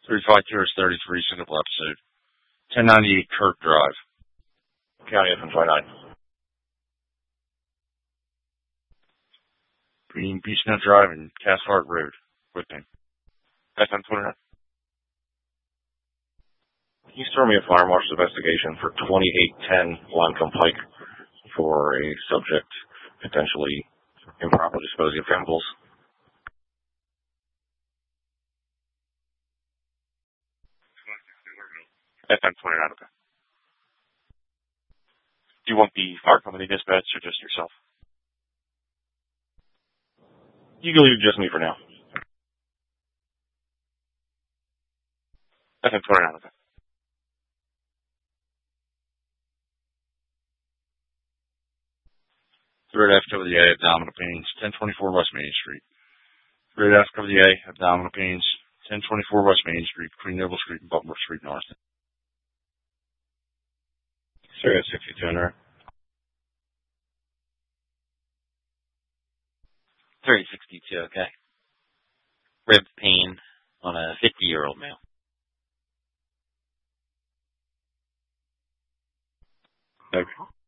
352-33, Singapore episode. 1098 Kirk Drive. County FM29. Between Beechnut Drive and Cathcart Road. Whipping. FM29. Can you start me a fire marshal investigation for 2810 Loncombe Pike for a subject potentially improperly disposing of chemicals? FM29, okay. Do you want the fire company dispatch or just yourself? You can leave just me for now. FM29, okay. Third FWA, abdominal pains, 1024 West Main Street. Third FWA, abdominal pains, 1024 West Main Street, between Noble Street and Butler Street in Austin. Sirius 6200. 3062, okay. Rib pain on a 50-year-old male. Okay.